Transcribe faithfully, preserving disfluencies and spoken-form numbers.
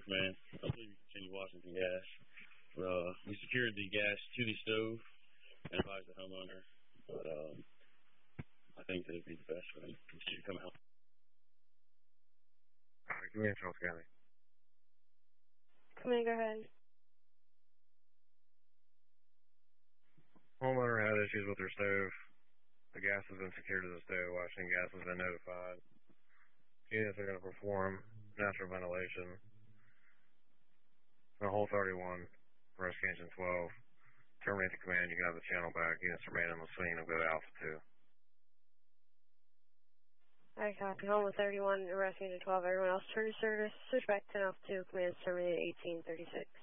Command. I believe you continue Washington Gas. Uh, we secured the gas to the stove and advised the homeowner, but um, I think that it'd be the best for them to continue to come out. All right, give me a Charles County. Command, go ahead. Homeowner had issues with their stove. The gas has been secured to the stove. Washington Gas has been notified. Units are going to perform natural ventilation. On hole thirty-one, rescue engine twelve. Terminate the command. You can have the channel back. Units remain on the scene and go to Alpha two. I copy. Home with thirty-one, rescue engine twelve. Everyone else turn to service. Switch back to Alpha two. Command terminated eighteen thirty-six.